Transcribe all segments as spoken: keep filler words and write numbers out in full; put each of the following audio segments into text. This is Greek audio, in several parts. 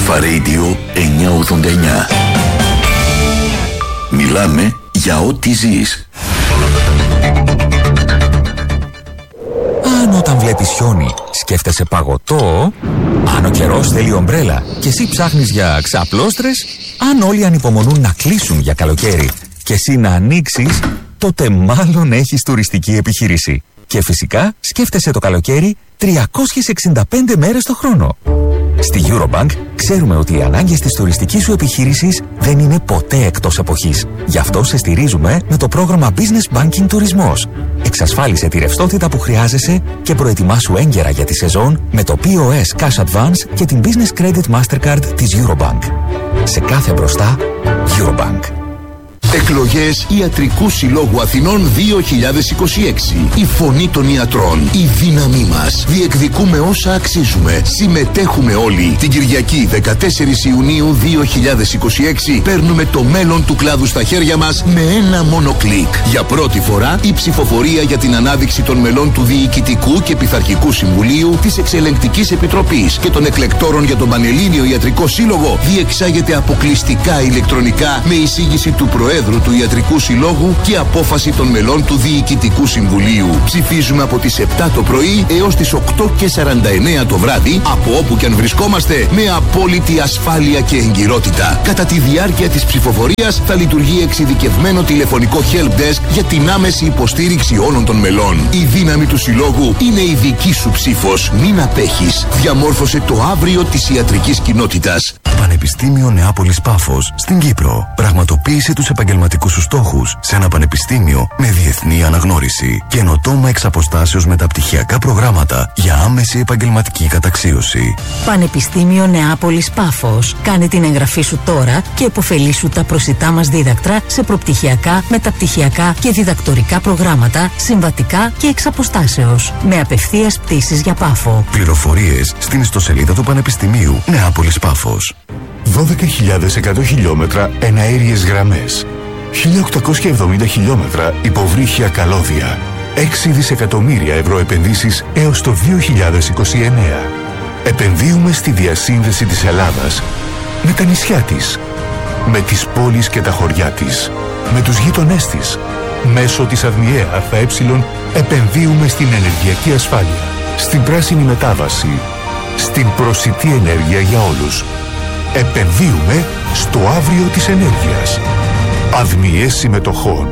Αλφα Radio εννιακόσια ογδόντα εννιά. Μιλάμε για ό,τι ζεις. Αν όταν βλέπεις χιόνι σκέφτεσαι παγωτό, αν ο καιρός θέλει ομπρέλα και εσύ ψάχνεις για ξαπλώστρες, αν όλοι ανυπομονούν να κλείσουν για καλοκαίρι και εσύ να ανοίξεις, τότε μάλλον έχεις τουριστική επιχείρηση. Και φυσικά σκέφτεσαι το καλοκαίρι τριακόσιες εξήντα πέντε μέρες το χρόνο. Στη Eurobank ξέρουμε ότι οι ανάγκες της τουριστικής σου επιχείρησης δεν είναι ποτέ εκτός εποχής. Γι' αυτό σε στηρίζουμε με το πρόγραμμα Business Banking Τουρισμός. Εξασφάλισε τη ρευστότητα που χρειάζεσαι και προετοιμάσου έγκαιρα για τη σεζόν με το πι ο ες Cash Advance και την Business Credit Mastercard της Eurobank. Σε κάθε μπροστά, Eurobank. Εκλογές Ιατρικού Συλλόγου Αθηνών δύο χιλιάδες είκοσι έξι. Η φωνή των ιατρών. Η δύναμή μας. Διεκδικούμε όσα αξίζουμε. Συμμετέχουμε όλοι. Την Κυριακή δεκατέσσερις Ιουνίου δύο χιλιάδες είκοσι έξι παίρνουμε το μέλλον του κλάδου στα χέρια μας με ένα μόνο κλικ. Για πρώτη φορά η ψηφοφορία για την ανάδειξη των μελών του Διοικητικού και Πειθαρχικού Συμβουλίου, της Εξελεγκτικής Επιτροπής και των εκλεκτόρων για τον Πανελλήνιο Ιατρικό Σύλλογο διεξάγεται αποκλειστικά ηλεκτρονικά με εισήγηση του Προέδρου του Ιατρικού Συλλόγου και απόφαση των μελών του Διοικητικού Συμβουλίου. Ψηφίζουμε από τις επτά το πρωί έως τις οκτώ και σαράντα εννέα το βράδυ, από όπου και αν βρισκόμαστε, με απόλυτη ασφάλεια και εγκυρότητα. Κατά τη διάρκεια της ψηφοφορίας θα λειτουργεί εξειδικευμένο τηλεφωνικό help desk για την άμεση υποστήριξη όλων των μελών. Η δύναμη του Συλλόγου είναι η δική σου ψήφος. Μην απέχεις. Διαμόρφωσε το αύριο της ιατρικής κοινότητας. Πανεπιστήμιο Νεάπολης Πάφος στην Κύπρο. Πραγματοποίησε τους επαγγελματικούς σου στόχους σε ένα πανεπιστήμιο με διεθνή αναγνώριση. Καινοτόμα εξ αποστάσεως μεταπτυχιακά προγράμματα για άμεση επαγγελματική καταξίωση. Πανεπιστήμιο Νεάπολης Πάφος. Κάνε την εγγραφή σου τώρα και επωφελήσου τα προσιτά μας δίδακτρα σε προπτυχιακά, μεταπτυχιακά και διδακτορικά προγράμματα, συμβατικά και εξ αποστάσεως. Με απευθείας πτήσεις για Πάφο. Πληροφορίες στην ιστοσελίδα του Πανεπιστημίου Νεάπολης Πάφος. δώδεκα χιλιάδες εκατό χιλιόμετρα εναέριες γραμμές, χίλια οκτακόσια εβδομήντα χιλιόμετρα υποβρύχια καλώδια, έξι δισεκατομμύρια ευρώ επενδύσεις έως το δύο χιλιάδες είκοσι εννέα. Επενδύουμε στη διασύνδεση της Ελλάδας με τα νησιά της, με τις πόλεις και τα χωριά της, με τους γείτονές της. Μέσω της ΑΔΜΙΕ ΑΕ επενδύουμε στην ενεργειακή ασφάλεια, στην πράσινη μετάβαση, στην προσιτή ενέργεια για όλους. Επενδύουμε στο αύριο της ενέργειας. ΑΔΜΙΕ συμμετοχών.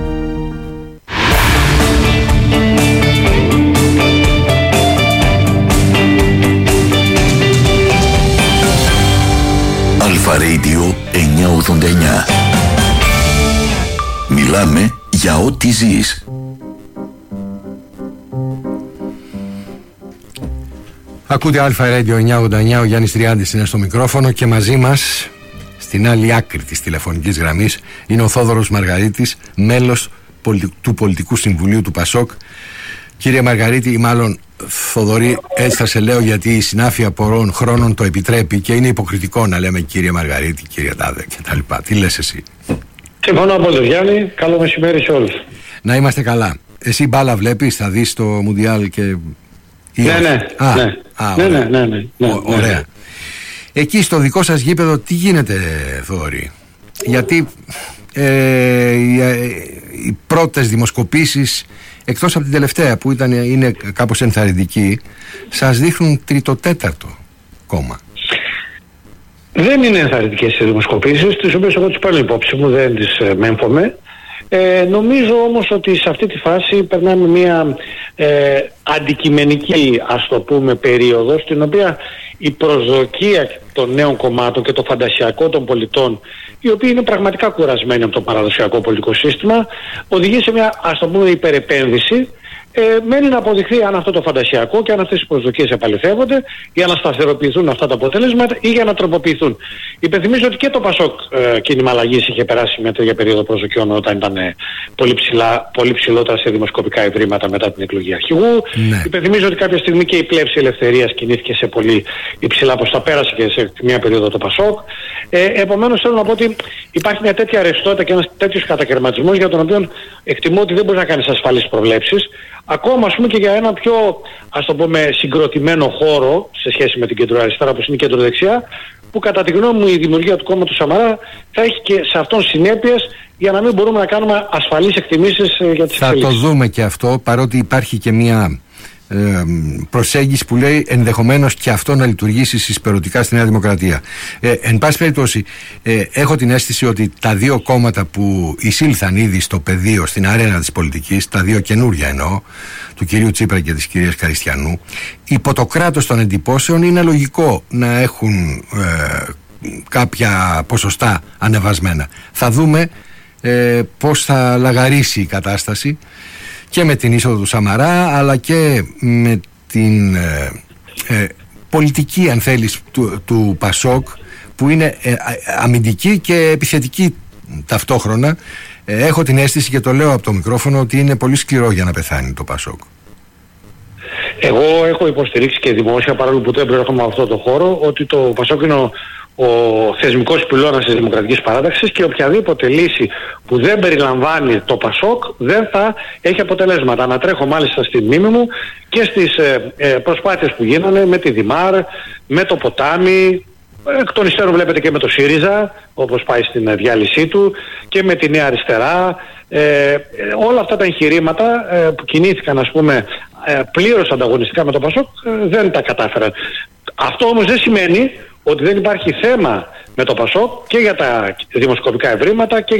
Αλφα Radio εννιακόσια ογδόντα εννιά. Μιλάμε για ό,τι ζεις. Ακούτε Αλφα Radio εννιακόσια ογδόντα εννιά, ο Γιάννης Τριάντης είναι στο μικρόφωνο και μαζί μας, στην άλλη άκρη της τηλεφωνικής γραμμής, είναι ο Θόδωρος Μαργαρίτης, μέλος του Πολιτικού Συμβουλίου του ΠΑΣΟΚ. Κύριε Μαργαρίτη, ή μάλλον Θοδωρή, έτσι θα σε λέω γιατί η συνάφεια πορών χρόνων το επιτρέπει και είναι υποκριτικό να λέμε κύριε Μαργαρίτη, κύριε Τάδε κτλ. Τι λες εσύ? Συμφωνώ από τον Γιάννη, καλό μεσημέρι σε όλους. Να είμαστε καλά. Εσύ μπάλα βλέπεις, θα δεις το Μουντιάλ και... Ναι, ναι, Α, ναι. Α, ναι, ναι, ναι, ναι, ναι, Ω, ωραία. Ναι. Εκεί στο δικό σας γήπεδο τι γίνεται, Θοδωρή? Γιατί ε, οι, οι πρώτες δημοσκοπήσεις, εκτός από την τελευταία που ήταν, είναι κάπως ενθαρρυντική, σας δείχνουν τρίτο-τέταρτο κόμμα. Δεν είναι ενθαρρυντικές οι δημοσκοπήσεις, τις οποίες εγώ τις παίρνω υπόψη μου, δεν τις ε, μέμφωμαι. Ε, νομίζω όμως ότι σε αυτή τη φάση περνάμε μια ε, αντικειμενική, ας το πούμε, περίοδο, στην οποία η προσδοκία των νέων κομμάτων και το φαντασιακό των πολιτών, οι οποίοι είναι πραγματικά κουρασμένοι από το παραδοσιακό πολιτικό σύστημα, οδηγεί σε μια, ας το πούμε, υπερεπένδυση. Ε, μένει να αποδειχθεί αν αυτό το φαντασιακό και αν αυτές οι προσδοκίες επαληθεύονται, για να σταθεροποιηθούν αυτά τα αποτελέσματα ή για να τροποποιηθούν. Υπενθυμίζω ότι και το ΠΑΣΟΚ ε, κίνημα αλλαγής είχε περάσει μια τέτοια περίοδο προσδοκιών όταν ήταν ε, πολύ, ψηλά, πολύ ψηλότερα σε δημοσκοπικά ευρήματα μετά την εκλογή αρχηγού. Ναι. Υπενθυμίζω ότι κάποια στιγμή και η πλεύση ελευθερίας κινήθηκε σε πολύ υψηλά ποσοστά, πέρασε και σε μια περίοδο το ΠΑΣΟΚ. Ε, επομένως θέλω να πω ότι υπάρχει μια τέτοια ρευστότητα και ένας τέτοιος κατακαιρματισμός για τον οποίο εκτιμώ ότι δεν μπορεί να κάνεις ασφαλείς προβλέψεις. Ακόμα, ας πούμε, και για ένα πιο, ας το πούμε, συγκροτημένο χώρο σε σχέση με την κεντροαριστερά, όπως είναι η κεντροδεξιά, που κατά τη γνώμη μου η δημιουργία του κόμματος Σαμαρά θα έχει και σε αυτόν συνέπειες για να μην μπορούμε να κάνουμε ασφαλείς εκτιμήσεις για τις θα εξελίξεις. Το δούμε και αυτό, παρότι υπάρχει και μια ε, προσέγγιση που λέει ενδεχομένως και αυτό να λειτουργήσει συσπαιρωτικά στη Νέα Δημοκρατία. Ε, εν πάση περιπτώσει, ε, έχω την αίσθηση ότι τα δύο κόμματα που εισήλθαν ήδη στο πεδίο, στην αρένα της πολιτικής, τα δύο καινούρια εννοώ, του κυρίου Τσίπρα και της κυρίας Καριστιανού, υπό το κράτος των εντυπώσεων είναι λογικό να έχουν ε, κάποια ποσοστά ανεβασμένα. Θα δούμε ε, πώς θα λαγαρίσει η κατάσταση και με την είσοδο του Σαμαρά, αλλά και με την ε, ε, πολιτική, αν θέλεις, του, του Πασόκ, που είναι ε, αμυντική και επιθετική ταυτόχρονα. ε, έχω την αίσθηση και το λέω από το μικρόφωνο ότι είναι πολύ σκληρό για να πεθάνει το Πασόκ. Εγώ έχω υποστηρίξει και δημόσια, παρόλο που δεν προέρχομαι από αυτό το χώρο, ότι το Πασόκ είναι ο, ο θεσμικός πυλώνας της Δημοκρατικής Παράταξης και οποιαδήποτε λύση που δεν περιλαμβάνει το Πασόκ δεν θα έχει αποτελέσματα. Ανατρέχω μάλιστα στη μνήμη μου και στις ε, ε, προσπάθειες που γίνανε με τη Δημάρ, με το Ποτάμι, εκ των υστέρων βλέπετε και με το ΣΥΡΙΖΑ, όπως πάει στην διάλυσή του, και με τη Νέα Αριστερά. Ε, όλα αυτά τα εγχειρήματα ε, που κινήθηκαν, ας πούμε, ε, πλήρως ανταγωνιστικά με το Πασόκ, ε, δεν τα κατάφεραν. Αυτό όμως δεν σημαίνει ότι δεν υπάρχει θέμα με το Πασόκ και για τα δημοσκοπικά ευρήματα και